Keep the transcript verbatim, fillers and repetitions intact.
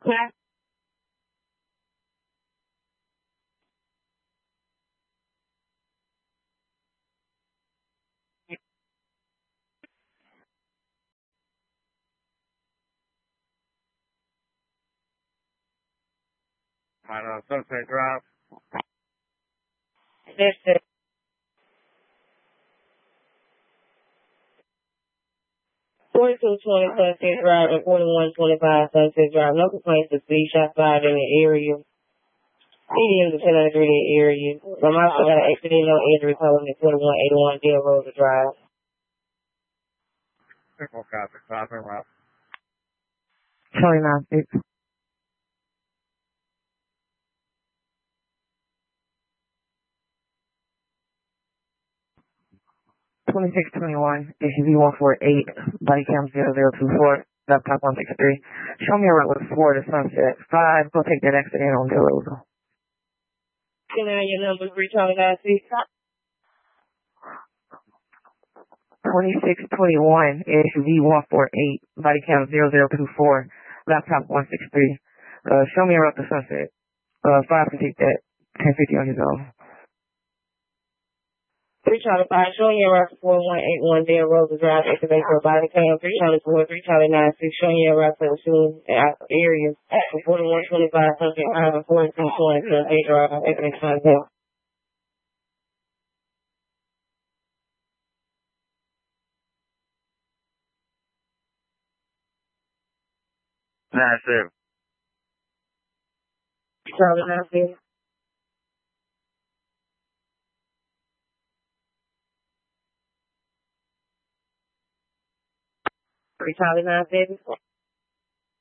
Class. On uh, Sunset Drive. That's it. forty-two twenty Sunset Drive and forty-one twenty-five Sunset Drive. No complaints to see shots fired in the area. Medium to ten hundred in the area. I'm also got an accident on injury calling at forty-one eighty-one Deal Road Drive. Simple copy. Five and route. twenty-nine six. twenty-six twenty-one, S U V one four eight, body cam zero zero two four, laptop one six three. Show me a route with four to Sunset five. Go take that accident on Deal Road. Can I have your number three Charlie nine six? twenty-six twenty-one, S U V one four eight, body cam zero zero two four, laptop one six three. Uh, show me a route to Sunset. Uh, five can take that. ten fifty on his own. three Charlie five, showing your route to forty-one eighty-one Deal Road Drive, activate for body cam, three Charlie four, three Charlie nine six, showing your route to the scene area for forty-one twenty-five, Sunset Drive, forty-two twenty, Sunset Drive, activate Sunset. Nine seven. Charlie nine six. three Charlie nine seven.